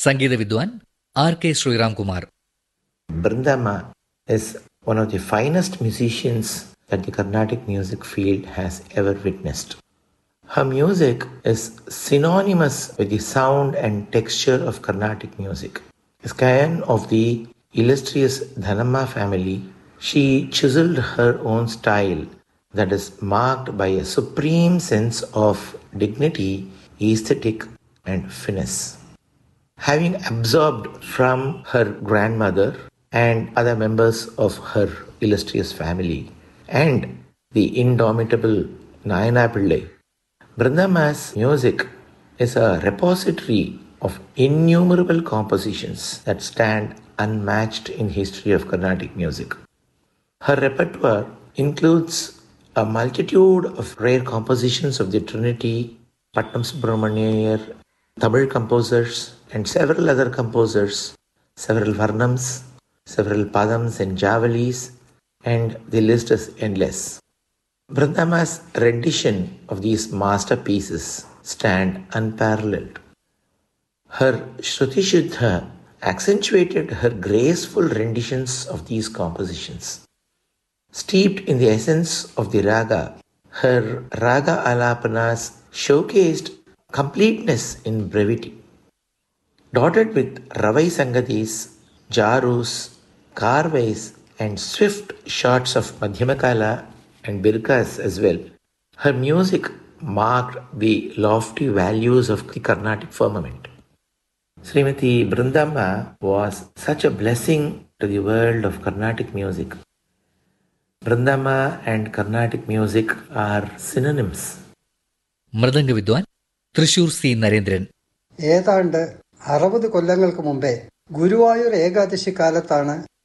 സംഗീത വിദ്വാൻ RK ശ്രീറാംകുമാർ. Brindama is one of the finest musicians that the Carnatic music field has ever witnessed. Her music is synonymous with the sound and texture of Carnatic music. A scion of the illustrious Dhanamma family, she chiseled her own style that is marked by a supreme sense of dignity, aesthetic, and finesse. Having absorbed from her grandmother and other members of her illustrious family and the indomitable Nayana Pillai, Brindama's music is a repository of innumerable compositions that stand unmatched in history of Carnatic music. Her repertoire includes a multitude of rare compositions of the Trinity, Patnam Subramanian, Tamil composers, and several other composers, several varnams, several padams and javalis, and the list is endless. Brindama's rendition of these masterpieces stand unparalleled. Her Shruti Shuddha accentuated her graceful renditions of these compositions. Steeped in the essence of the raga, her raga alapanas showcased completeness in brevity. Dotted with ravai sangatis, jarus, karvais, and swift shots of madhyamakala and birkas as well, her music marked the lofty values of the Carnatic firmament. Srimati Brindama was such a blessing to the world of Carnatic music. Brindama and Carnatic music are synonyms. മൃദംഗ വിദ്വാൻ Thrissur C. Narendran. ഏതാണ്ട് 60 കൊല്ലങ്ങൾക്ക് മുമ്പേ ഗുരുവായൂർ ഏകാദശി കാലത്താണ്